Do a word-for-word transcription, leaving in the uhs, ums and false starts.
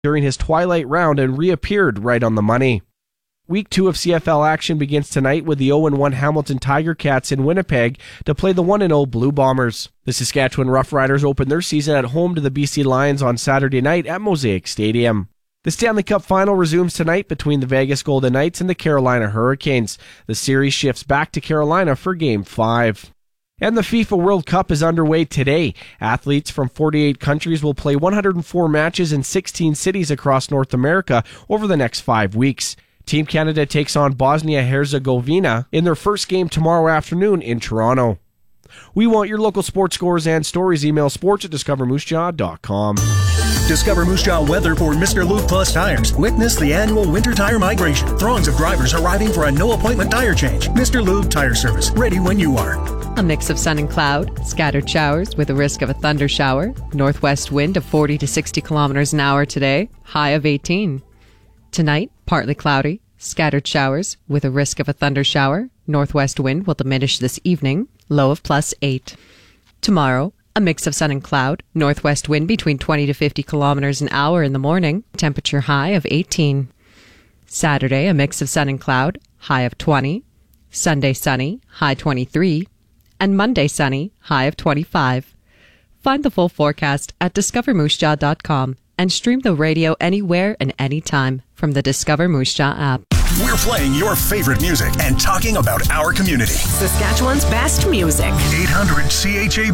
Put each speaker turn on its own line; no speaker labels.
during his twilight round and reappeared right on the money. Week two of C F L action begins tonight with the oh and one Hamilton Tiger Cats in Winnipeg to play the one and oh Blue Bombers. The Saskatchewan Roughriders open their season at home to the B C Lions on Saturday night at Mosaic Stadium. The Stanley Cup Final resumes tonight between the Vegas Golden Knights and the Carolina Hurricanes. The series shifts back to Carolina for Game five. And the FIFA World Cup is underway today. Athletes from forty-eight countries will play one hundred four matches in sixteen cities across North America over the next five weeks. Team Canada takes on Bosnia-Herzegovina in their first game tomorrow afternoon in Toronto. We want your local sports scores and stories. Email sports at discover moose jaw dot com.
Discover Moose Jaw weather for Mister Lube Plus Tires. Witness the annual winter tire migration. Throngs of drivers arriving for a no-appointment tire change. Mister Lube Tire Service, ready when you are.
A mix of sun and cloud, scattered showers with a risk of a thunder shower. Northwest wind of forty to sixty kilometers an hour today, high of eighteen. Tonight, partly cloudy, scattered showers with a risk of a thunder shower. Northwest wind will diminish this evening, low of plus eight. Tomorrow, a mix of sun and cloud, northwest wind between twenty to fifty kilometers an hour in the morning, temperature high of eighteen. Saturday, a mix of sun and cloud, high of twenty. Sunday, sunny, high twenty-three. And Monday, sunny, high of twenty-five. Find the full forecast at discover moose jaw dot com and stream the radio anywhere and anytime from the Discover Moose Jaw app.
We're playing your favorite music and talking about our community.
Saskatchewan's best music.
eight hundred C H A